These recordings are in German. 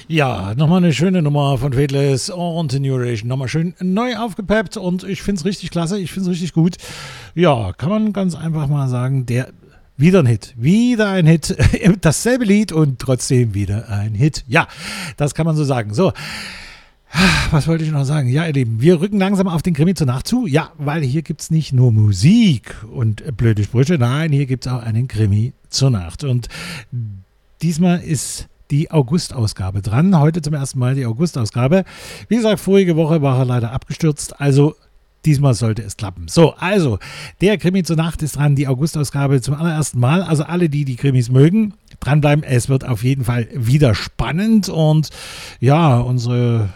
Ja, nochmal eine schöne Nummer von Faithless und New Generation. Nochmal schön neu aufgepeppt und ich finde es richtig klasse, ich finde es richtig gut. Ja, kann man ganz einfach mal sagen, wieder ein Hit. Wieder ein Hit. Dasselbe Lied und trotzdem wieder ein Hit. Ja, das kann man so sagen. So, was wollte ich noch sagen? Ja, ihr Lieben, wir rücken langsam auf den Krimi zur Nacht zu. Ja, weil hier gibt es nicht nur Musik und blöde Sprüche. Nein, hier gibt es auch einen Krimi zur Nacht. Und diesmal ist die August-Ausgabe dran. Heute zum ersten Mal die August-Ausgabe. Wie gesagt, vorige Woche war er leider abgestürzt. Also diesmal sollte es klappen. So, also, der Krimi zur Nacht ist dran, die August-Ausgabe zum allerersten Mal. Also alle, die Krimis mögen, dranbleiben. Es wird auf jeden Fall wieder spannend. Und ja, unsere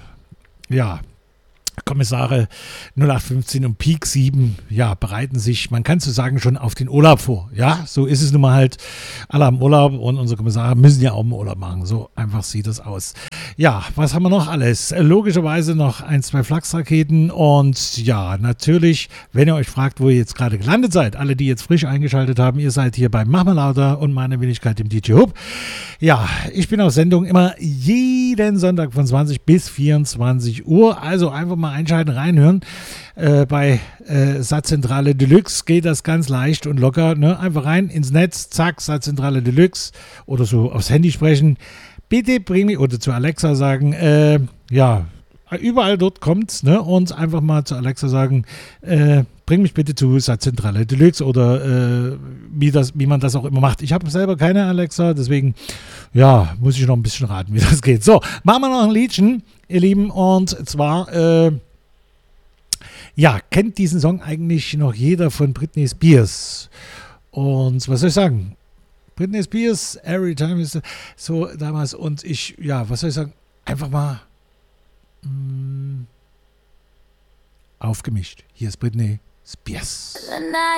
Kommissare 0815 und Peak 7, ja, bereiten sich, man kann so sagen, schon auf den Urlaub vor. Ja, so ist es nun mal halt. Alle haben Urlaub und unsere Kommissare müssen ja auch einen Urlaub machen. So einfach sieht das aus. Ja, was haben wir noch alles? Logischerweise noch 1, 2 Flachsraketen und ja, natürlich, wenn ihr euch fragt, wo ihr jetzt gerade gelandet seid, alle, die jetzt frisch eingeschaltet haben, ihr seid hier beim Mach mal lauter und meine Wenigkeit dem DJ Hub. Ja, ich bin auf Sendung immer jeden Sonntag von 20 bis 24 Uhr, also einfach mal einschalten, reinhören. Bei Satzzentrale Deluxe geht das ganz leicht und locker. Ne? Einfach rein ins Netz, zack, Satzzentrale Deluxe oder so aufs Handy sprechen. Bitte bring mich, oder zu Alexa sagen, ja, überall dort kommt's, ne? Und einfach mal zu Alexa sagen, bring mich bitte zu Satzzentrale Deluxe oder wie man das auch immer macht. Ich habe selber keine Alexa, deswegen, ja, muss ich noch ein bisschen raten, wie das geht. So, machen wir noch ein Liedchen, ihr Lieben, und zwar, ja, kennt diesen Song eigentlich noch jeder von Britney Spears? Und was soll ich sagen? Britney Spears, Every Time ist so damals und ich, ja, was soll ich sagen? Einfach mal aufgemischt. Hier ist Britney Spears. The night